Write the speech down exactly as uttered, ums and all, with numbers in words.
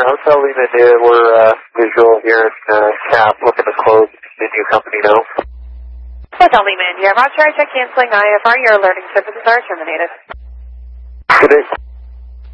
Hotel Lima, uh, we're uh, visual here at uh, CAP, looking to close the new company now. Hotel Lima, India. Roger, check canceling I F R. Your alerting services are terminated. Good day.